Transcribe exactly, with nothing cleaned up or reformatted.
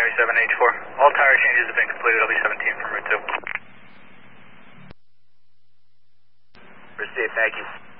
Primary seven H four. All tire changes have been completed. I'll be seventeen from route two. Received, thank you.